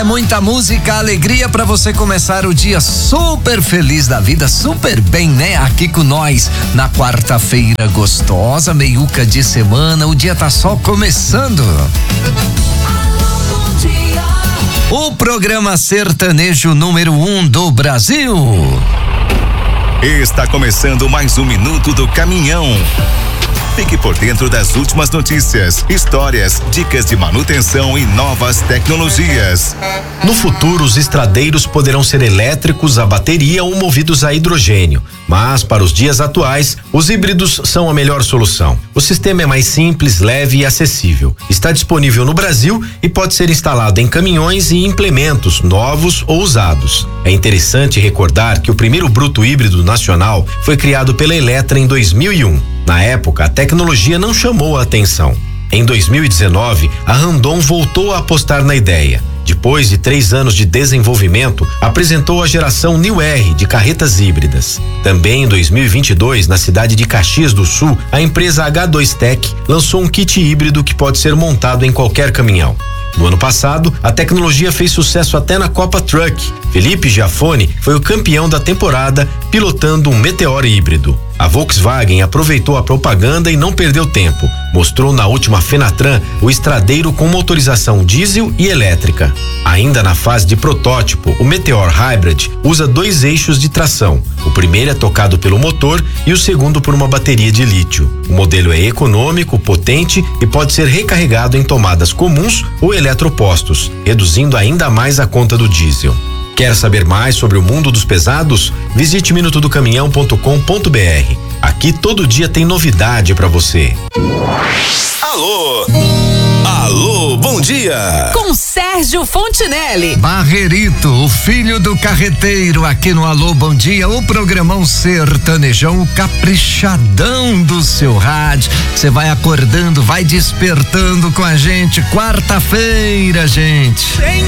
muita música, alegria pra você começar o dia super feliz da vida, super bem, né? Aqui com nós na quarta-feira gostosa, meiuca de semana, o dia tá só começando. O programa sertanejo número 1 do Brasil. Está começando mais um Minuto do Caminhão. Fique por dentro das últimas notícias, histórias, dicas de manutenção e novas tecnologias. No futuro, os estradeiros poderão ser elétricos a bateria ou movidos a hidrogênio. Mas, para os dias atuais, os híbridos são a melhor solução. O sistema é mais simples, leve e acessível. Está disponível no Brasil e pode ser instalado em caminhões e implementos novos ou usados. É interessante recordar que o primeiro bruto híbrido nacional foi criado pela Eletra em 2001. Na época, a tecnologia não chamou a atenção. Em 2019, a Randon voltou a apostar na ideia. Depois de 3 anos de desenvolvimento, apresentou a geração New R de carretas híbridas. Também em 2022, na cidade de Caxias do Sul, a empresa H2Tech lançou um kit híbrido que pode ser montado em qualquer caminhão. No ano passado, a tecnologia fez sucesso até na Copa Truck. Felipe Giafone foi o campeão da temporada pilotando um Meteor híbrido. A Volkswagen aproveitou a propaganda e não perdeu tempo. Mostrou na última Fenatran o estradeiro com motorização diesel e elétrica. Ainda na fase de protótipo, o Meteor Hybrid usa 2 eixos de tração. O primeiro é tocado pelo motor e o segundo por uma bateria de lítio. O modelo é econômico, potente e pode ser recarregado em tomadas comuns ou eletropostos, reduzindo ainda mais a conta do diesel. Quer saber mais sobre o mundo dos pesados? Visite minutodocaminhão.com.br. Aqui todo dia tem novidade pra você. Alô! Alô, bom dia! Com Sérgio Fontinelli. Barrerito, o filho do carreteiro, aqui no Alô Bom Dia, o programão sertanejão, o caprichadão do seu rádio. Você vai acordando, vai despertando com a gente. Quarta-feira, gente.